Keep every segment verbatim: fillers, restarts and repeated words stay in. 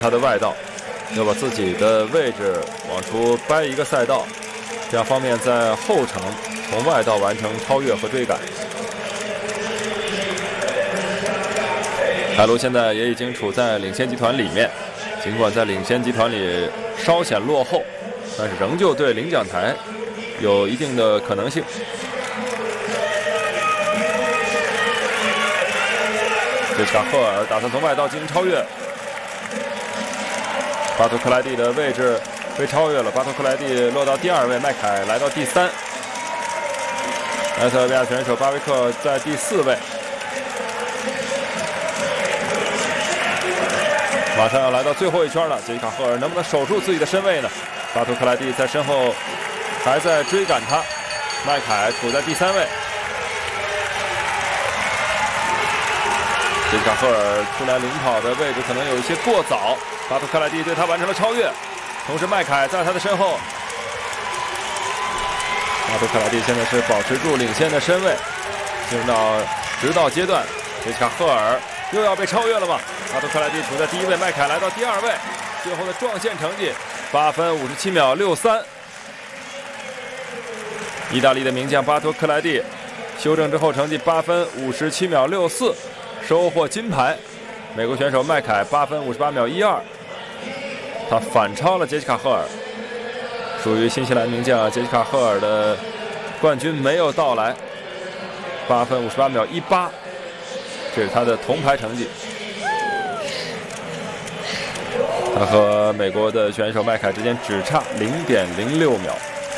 他的外道，要把自己的位置往出掰一个赛道，这样方便在后程从外道完成超越和追赶。海卢现在也已经处在领先集团里面，尽管在领先集团里稍显落后，但是仍旧对领奖台有一定的可能性。这是卡赫尔打算从外道进行超越，巴托克莱蒂的位置被超越了，巴托克莱蒂落到第二位，麦凯来到第三，埃塞俄比亚选手巴维克在第四位，马上要来到最后一圈了，杰西卡赫尔能不能守住自己的身位呢？巴托克莱蒂在身后还在追赶他，麦凯处在第三位。杰西卡赫尔出来领跑的位置可能有一些过早，巴托克莱蒂对他完成了超越，同时麦凯在他的身后。巴托克莱蒂现在是保持住领先的身位，进入到直道阶段，杰西卡赫尔又要被超越了吗？巴托克莱蒂处在第一位，麦凯来到第二位，最后的撞线成绩八分五十七秒六三。意大利的名将巴托克莱蒂修正之后成绩八分五十七秒六四。收获金牌，美国选手麦凯八分五十八秒一二，他反超了杰西卡赫尔，属于新西兰名将杰西卡赫尔的冠军没有到来，八分五十八秒一八，这是他的铜牌成绩。他和美国的选手麦凯之间只差零点零六秒。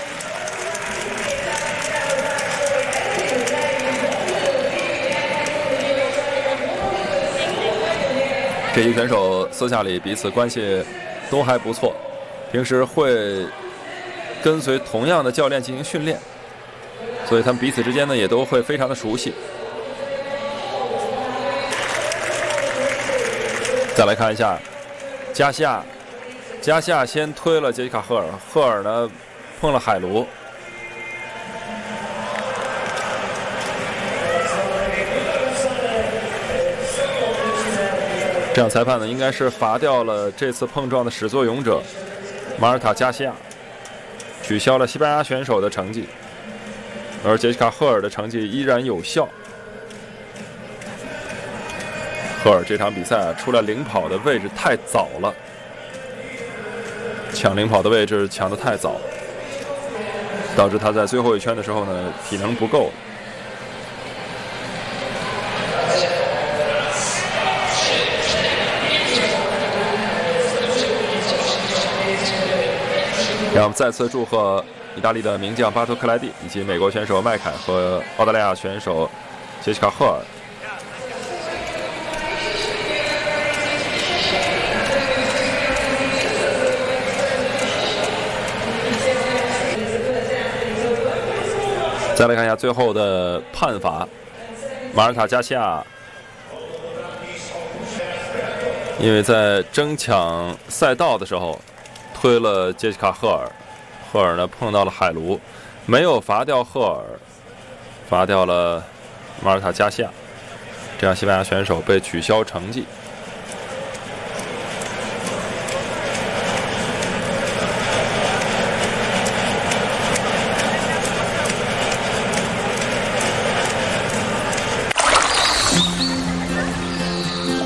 这些选手私下里彼此关系都还不错，平时会跟随同样的教练进行训练，所以他们彼此之间呢也都会非常的熟悉。再来看一下加西亚，加西亚先推了杰西卡赫尔，赫尔呢碰了海卢。这样裁判呢应该是罚掉了这次碰撞的始作俑者马尔塔加西亚，取消了西班牙选手的成绩，而杰西卡赫尔的成绩依然有效。赫尔这场比赛出来领跑的位置太早了，抢领跑的位置抢得太早，导致他在最后一圈的时候呢体能不够。让我们再次祝贺意大利的名将巴托克莱蒂以及美国选手麦凯和澳大利亚选手杰西卡赫尔。再来看一下最后的判罚，马尔塔加西亚因为在争抢赛道的时候推了杰西卡赫尔，赫尔呢碰到了海卢，没有罚掉赫尔，罚掉了马尔塔加西亚，这样西班牙选手被取消成绩。